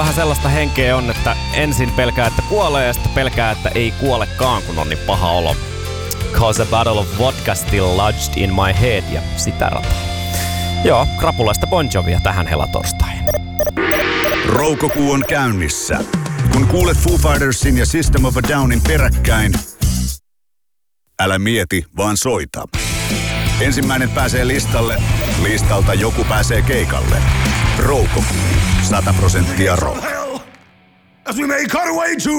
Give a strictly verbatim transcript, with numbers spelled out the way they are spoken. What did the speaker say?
vähän sellaista henkeä on, että ensin pelkää, että kuolee ja sitten pelkää, että ei kuolekaan, kun on niin paha olo. Cause a bottle of vodka still lodged in my head ja sitä rataa. Joo, krapulaista Bon Jovia tähän helatorstain. Roukokuu on käynnissä. Kun kuulet Foo Fightersin ja System of a Downin peräkkäin, älä mieti, vaan soita. Ensimmäinen pääsee listalle, listalta joku pääsee keikalle. Roukokuu, sata prosenttia rock. As we make our way to